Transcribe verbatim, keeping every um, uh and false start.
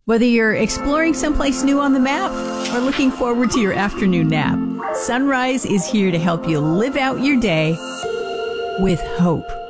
Whether you're exploring someplace new on the map or looking forward to your afternoon nap, Sunrise is here to help you live out your day with hope.